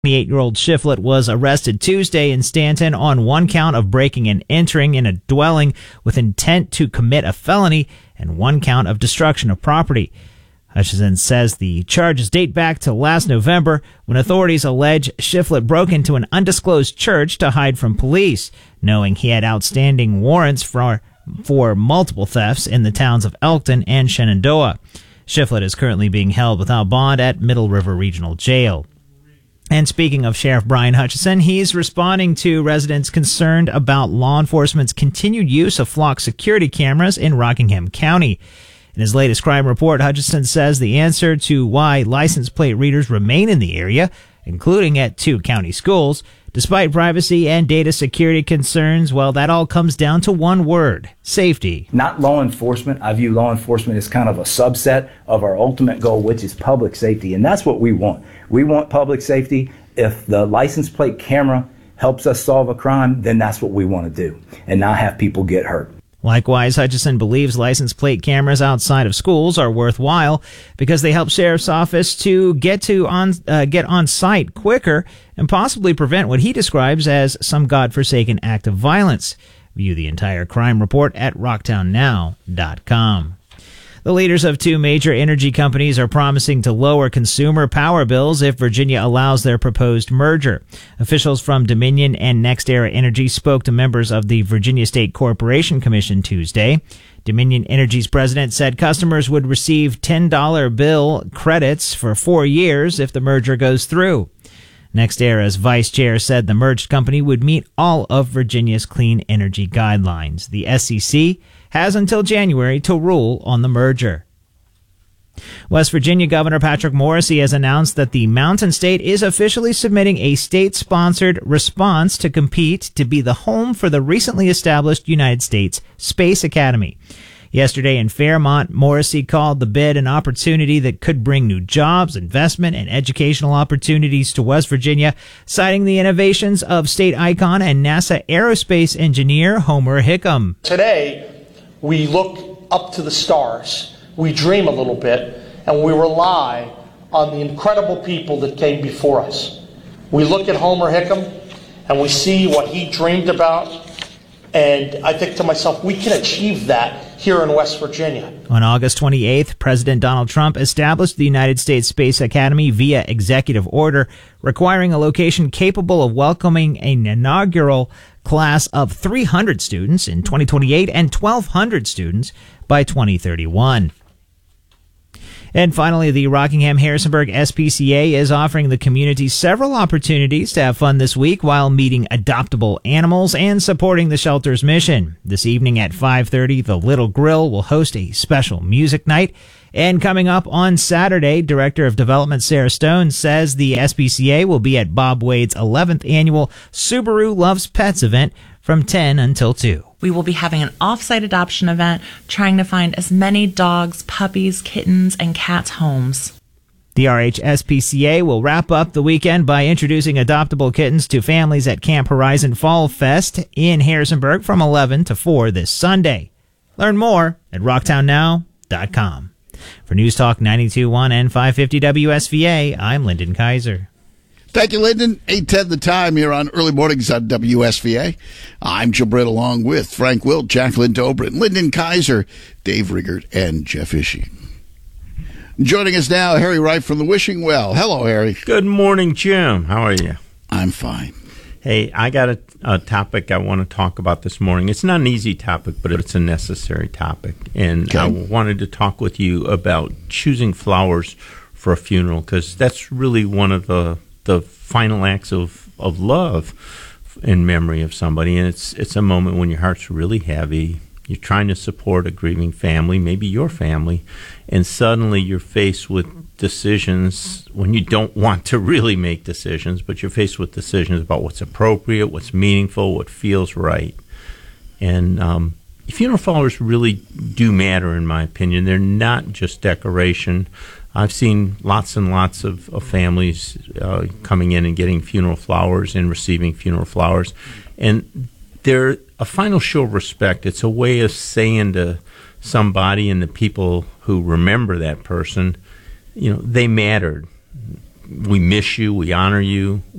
28-year-old Shiflett was arrested Tuesday in Stanton on one count of breaking and entering in a dwelling with intent to commit a felony and one count of destruction of property. Hutchison says the charges date back to last November when authorities allege Shiflett broke into an undisclosed church to hide from police, knowing he had outstanding warrants for multiple thefts in the towns of Elkton and Shenandoah. Shiflett is currently being held without bond at Middle River Regional Jail. And speaking of Sheriff Brian Hutchison, he's responding to residents concerned about law enforcement's continued use of flock security cameras in Rockingham County. In his latest crime report, Hutchison says the answer to why license plate readers remain in the area, including at 2 county schools, despite privacy and data security concerns, well, that all comes down to one word: safety. Not law enforcement. I view law enforcement as kind of a subset of our ultimate goal, which is public safety. And that's what we want. We want public safety. If the license plate camera helps us solve a crime, then that's what we want to do, and not have people get hurt. Likewise, Hutchison believes license plate cameras outside of schools are worthwhile because they help sheriff's office to get on site quicker and possibly prevent what he describes as some godforsaken act of violence. View the entire crime report at rocktownnow.com. The leaders of 2 major energy companies are promising to lower consumer power bills if Virginia allows their proposed merger. Officials from Dominion and NextEra Energy spoke to members of the Virginia State Corporation Commission Tuesday. Dominion Energy's president said customers would receive $10 bill credits for 4 years if the merger goes through. NextEra's vice chair said the merged company would meet all of Virginia's clean energy guidelines. The SEC has until January to rule on the merger. West Virginia Governor Patrick Morrisey has announced that the Mountain State is officially submitting a state-sponsored response to compete to be the home for the recently established United States Space Academy. Yesterday in Fairmont, Morrisey called the bid an opportunity that could bring new jobs, investment, and educational opportunities to West Virginia, citing the innovations of state icon and NASA aerospace engineer Homer Hickam. Today, we look up to the stars, we dream a little bit, and we rely on the incredible people that came before us. We look at Homer Hickam, and we see what he dreamed about, and I think to myself, we can achieve that here in West Virginia. On August 28th, President Donald Trump established the United States Space Academy via executive order, requiring a location capable of welcoming an inaugural class of 300 students in 2028 and 1,200 students by 2031. And finally, the Rockingham-Harrisonburg SPCA is offering the community several opportunities to have fun this week while meeting adoptable animals and supporting the shelter's mission. This evening at 5:30, the Little Grill will host a special music night. And coming up on Saturday, Director of Development Sarah Stone says the SPCA will be at Bob Wade's 11th annual Subaru Loves Pets event from 10 until 2. We will be having an off-site adoption event, trying to find as many dogs, puppies, kittens, and cats homes. The RHSPCA will wrap up the weekend by introducing adoptable kittens to families at Camp Horizon Fall Fest in Harrisonburg from 11 to 4 this Sunday. Learn more at rocktownnow.com. For News Talk 92.1 and 550 WSVA, I'm Lyndon Kaiser. Thank you, Lyndon. 8:10 the time here on Early Mornings on WSVA. I'm Jill Britt along with Frank Wilt, Jacqueline Dobrin, Lyndon Kaiser, Dave Riggert, and Jeff Ishii. Joining us now, Harry Wright from the Wishing Well. Hello, Harry. Good morning, Jim. How are you? I'm fine. Hey, I got a topic I want to talk about this morning. It's not an easy topic, but it's a necessary topic. And okay. I wanted to talk with you about choosing flowers for a funeral, because that's really one of the final acts of love in memory of somebody. And it's a moment when your heart's really heavy. You're trying to support a grieving family, maybe your family, and suddenly you're faced with decisions when you don't want to really make decisions, but you're faced with decisions about what's appropriate, what's meaningful, what feels right. And funeral flowers really do matter, in my opinion. They're not just decoration. I've seen lots and lots of families coming in and getting funeral flowers and receiving funeral flowers. And they're a final show of respect. It's a way of saying to somebody and the people who remember that person, you know, they mattered. We miss you. We honor you.